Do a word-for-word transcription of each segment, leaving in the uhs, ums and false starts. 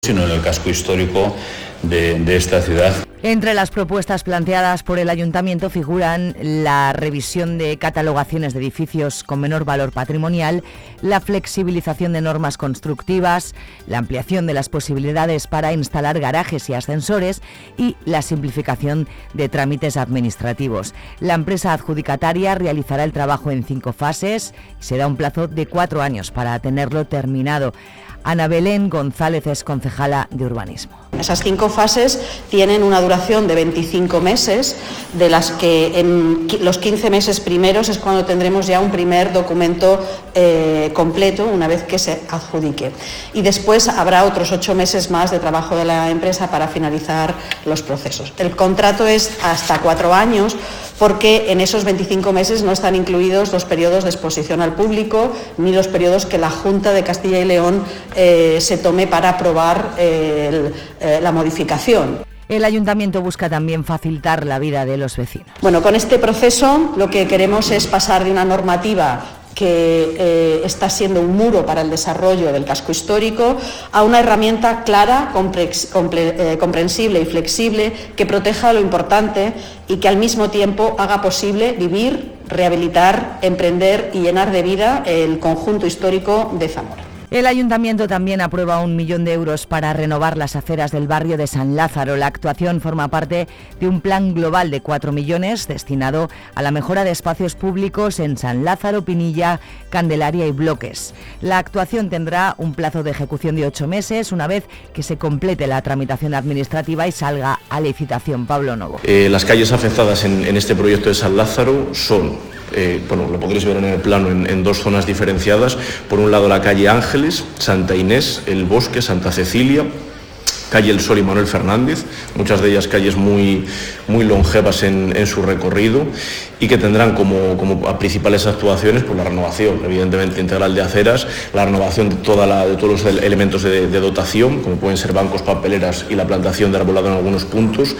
sino en el casco histórico de, de esta ciudad. Entre las propuestas planteadas por el Ayuntamiento figuran la revisión de catalogaciones de edificios con menor valor patrimonial, la flexibilización de normas constructivas, la ampliación de las posibilidades para instalar garajes y ascensores y la simplificación de trámites administrativos. La empresa adjudicataria realizará el trabajo en cinco fases y se da un plazo de cuatro años para tenerlo terminado. Ana Belén González es concejala de Urbanismo. Esas cinco fases tienen una duración de veinticinco meses, de las que en los quince meses primeros es cuando tendremos ya un primer documento eh, completo, una vez que se adjudique. Y después habrá otros ocho meses más de trabajo de la empresa para finalizar los procesos. El contrato es hasta cuatro años, porque en esos veinticinco meses no están incluidos los periodos de exposición al público ni los periodos que la Junta de Castilla y León eh, se tome para aprobar eh, el, eh, la modificación. El Ayuntamiento busca también facilitar la vida de los vecinos. Bueno, con este proceso lo que queremos es pasar de una normativa que eh, está siendo un muro para el desarrollo del casco histórico, a una herramienta clara, complex, comple, eh, comprensible y flexible, que proteja lo importante y que al mismo tiempo haga posible vivir, rehabilitar, emprender y llenar de vida el conjunto histórico de Zamora. El Ayuntamiento también aprueba un millón de euros para renovar las aceras del barrio de San Lázaro. La actuación forma parte de un plan global de cuatro millones destinado a la mejora de espacios públicos en San Lázaro, Pinilla, Candelaria y Bloques. La actuación tendrá un plazo de ejecución de ocho meses, una vez que se complete la tramitación administrativa y salga a licitación. Pablo Novo. Eh, las calles afectadas en, en este proyecto de San Lázaro son... Eh, bueno, lo podréis ver en el plano en, en dos zonas diferenciadas. Por un lado la calle Ángeles, Santa Inés, El Bosque, Santa Cecilia, calle El Sol y Manuel Fernández, muchas de ellas calles muy, muy longevas en, en su recorrido y que tendrán como, como principales actuaciones pues, la renovación, evidentemente, integral de aceras, la renovación de, toda la, de todos los elementos de, de dotación, como pueden ser bancos, papeleras y la plantación de arbolado en algunos puntos.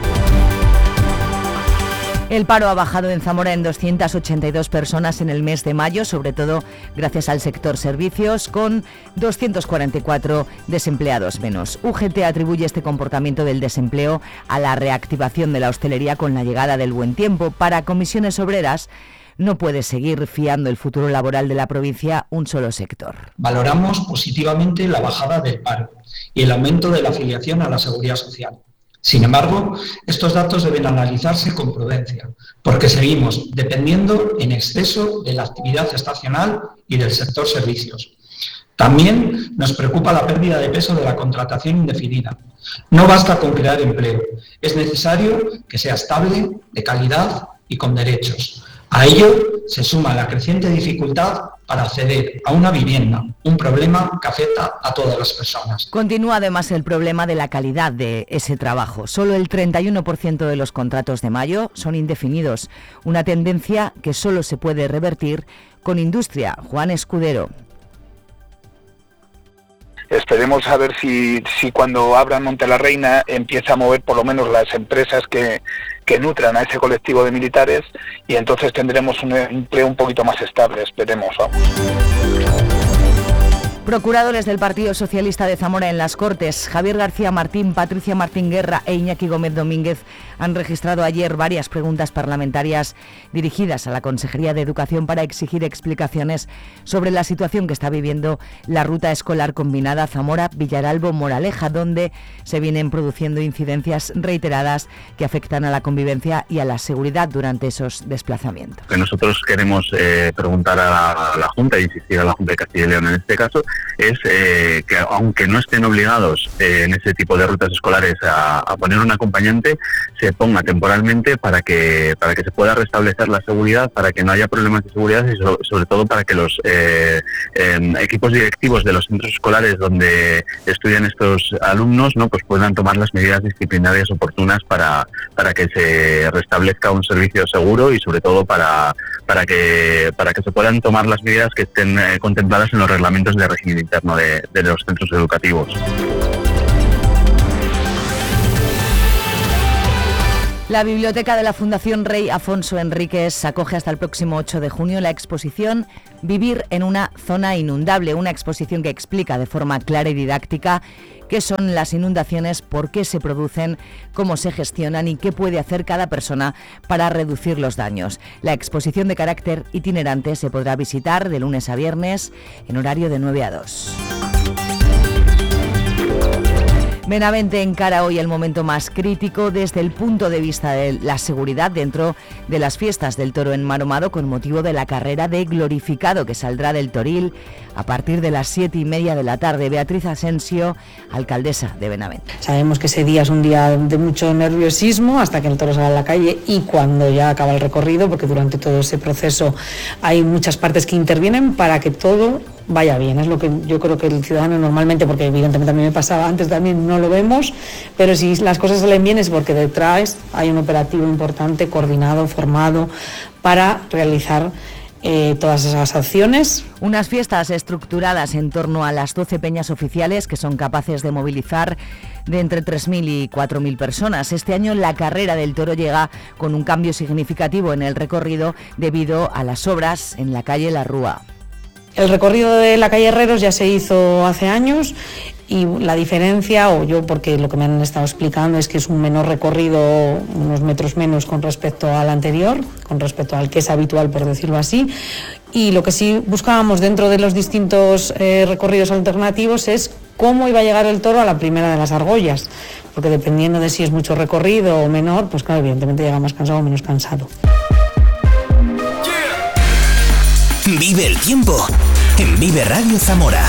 El paro ha bajado en Zamora en doscientas ochenta y dos personas en el mes de mayo, sobre todo gracias al sector servicios, con doscientos cuarenta y cuatro desempleados menos. U G T atribuye este comportamiento del desempleo a la reactivación de la hostelería con la llegada del buen tiempo. Para Comisiones Obreras, no puede seguir fiando el futuro laboral de la provincia un solo sector. Valoramos positivamente la bajada del paro y el aumento de la afiliación a la Seguridad Social. Sin embargo, estos datos deben analizarse con prudencia, porque seguimos dependiendo en exceso de la actividad estacional y del sector servicios. También nos preocupa la pérdida de peso de la contratación indefinida. No basta con crear empleo, es necesario que sea estable, de calidad y con derechos. A ello se suma la creciente dificultad para acceder a una vivienda, un problema que afecta a todas las personas. Continúa además el problema de la calidad de ese trabajo. Solo el treinta y uno por ciento de los contratos de mayo son indefinidos, una tendencia que solo se puede revertir con industria. Juan Escudero. Esperemos a ver si, si cuando abran Monte la Reina empieza a mover por lo menos las empresas que, que nutran a ese colectivo de militares y entonces tendremos un empleo un poquito más estable, esperemos. Vamos. Procuradores del Partido Socialista de Zamora en las Cortes, Javier García Martín, Patricia Martín Guerra e Iñaki Gómez Domínguez han registrado ayer varias preguntas parlamentarias dirigidas a la Consejería de Educación para exigir explicaciones sobre la situación que está viviendo la ruta escolar combinada Zamora-Villaralbo-Moraleja, donde se vienen produciendo incidencias reiteradas que afectan a la convivencia y a la seguridad durante esos desplazamientos. Que nosotros queremos eh, preguntar a la, a la Junta, e insistir a la Junta de Castilla y León en este caso, es eh, que aunque no estén obligados eh, en ese tipo de rutas escolares a, a poner un acompañante, se ponga temporalmente para que para que se pueda restablecer la seguridad, para que no haya problemas de seguridad y so, sobre todo para que los eh, eh, equipos directivos de los centros escolares donde estudian estos alumnos no pues puedan tomar las medidas disciplinarias oportunas para para que se restablezca un servicio seguro y sobre todo para para que para que se puedan tomar las medidas que estén eh, contempladas en los reglamentos de régimen interno de, de los centros educativos. La Biblioteca de la Fundación Rey Afonso Enríquez acoge hasta el próximo ocho de junio la exposición Vivir en una zona inundable, una exposición que explica de forma clara y didáctica qué son las inundaciones, por qué se producen, cómo se gestionan y qué puede hacer cada persona para reducir los daños. La exposición de carácter itinerante se podrá visitar de lunes a viernes en horario de nueve a dos. Benavente encara hoy el momento más crítico desde el punto de vista de la seguridad dentro de las fiestas del Toro en Maromado, con motivo de la carrera de glorificado que saldrá del Toril a partir de las siete y media de la tarde. Beatriz Asensio, alcaldesa de Benavente. Sabemos que ese día es un día de mucho nerviosismo hasta que el toro salga a la calle y cuando ya acaba el recorrido, porque durante todo ese proceso hay muchas partes que intervienen para que todo vaya bien. Es lo que yo creo que el ciudadano normalmente, porque evidentemente a mí me pasaba antes también, no lo vemos, pero si las cosas salen bien es porque detrás hay un operativo importante, coordinado, formado, para realizar Eh, todas esas acciones. Unas fiestas estructuradas en torno a las doce peñas oficiales que son capaces de movilizar de entre tres mil y cuatro mil personas. Este año la carrera del Toro llega con un cambio significativo en el recorrido debido a las obras en la calle La Rúa. El recorrido de la calle Herreros ya se hizo hace años y la diferencia, o yo porque lo que me han estado explicando es que es un menor recorrido, unos metros menos con respecto al anterior, con respecto al que es habitual, por decirlo así, y lo que sí buscábamos dentro de los distintos eh, recorridos alternativos es cómo iba a llegar el toro a la primera de las argollas, porque dependiendo de si es mucho recorrido o menor, pues claro, evidentemente llega más cansado o menos cansado. Vive el tiempo en Vive Radio Zamora.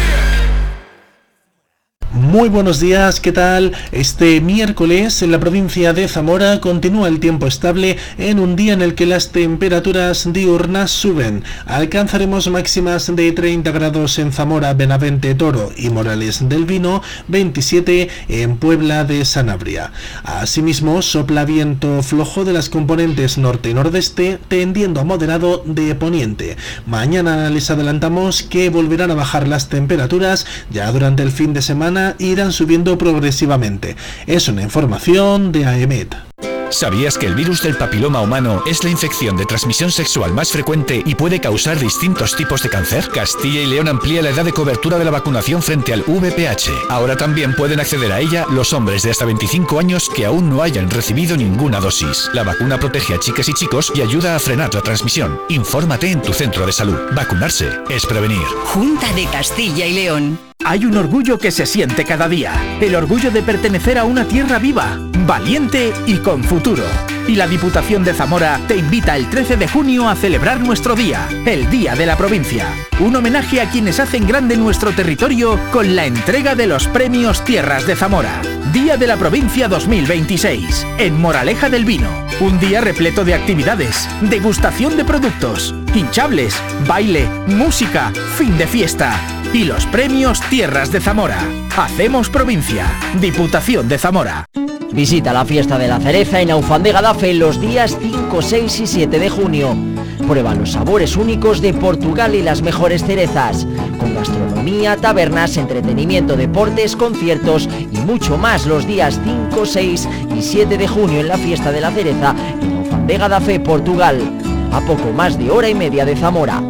Muy buenos días, ¿qué tal? Este miércoles en la provincia de Zamora continúa el tiempo estable en un día en el que las temperaturas diurnas suben. Alcanzaremos máximas de treinta grados en Zamora, Benavente, Toro y Morales del Vino, veintisiete en Puebla de Sanabria. Asimismo, sopla viento flojo de las componentes norte y nordeste, tendiendo a moderado de poniente. Mañana les adelantamos que volverán a bajar las temperaturas, ya durante el fin de semana irán subiendo progresivamente. Es una información de AEMET. ¿Sabías que el virus del papiloma humano es la infección de transmisión sexual más frecuente y puede causar distintos tipos de cáncer? Castilla y León amplía la edad de cobertura de la vacunación frente al V I H. Ahora también pueden acceder a ella los hombres de hasta veinticinco años que aún no hayan recibido ninguna dosis. La vacuna protege a chicas y chicos y ayuda a frenar la transmisión. Infórmate en tu centro de salud. Vacunarse es prevenir. Junta de Castilla y León. Hay un orgullo que se siente cada día, el orgullo de pertenecer a una tierra viva, valiente y con futuro. Y la Diputación de Zamora te invita el trece de junio a celebrar nuestro día, el Día de la Provincia. Un homenaje a quienes hacen grande nuestro territorio con la entrega de los premios Tierras de Zamora. Día de la Provincia dos mil veintiséis, en Moraleja del Vino. Un día repleto de actividades, degustación de productos, hinchables, baile, música, fin de fiesta. Y los premios Tierras de Zamora. Hacemos provincia. Diputación de Zamora. Visita la fiesta de la cereza en Aufandega Dafe los días cinco, seis y siete de junio. Prueba los sabores únicos de Portugal y las mejores cerezas, con gastronomía, tabernas, entretenimiento, deportes, conciertos y mucho más los días cinco, seis y siete de junio en la fiesta de la cereza en Aufandega Dafe, Portugal, a poco más de hora y media de Zamora.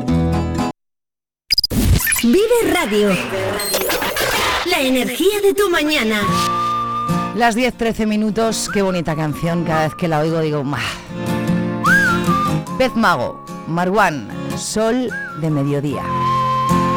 Vive Radio. La energía de tu mañana. Las diez trece minutos, qué bonita canción, cada vez que la oigo digo, ¡mah! Pez Mago, Marwan, Sol de Mediodía.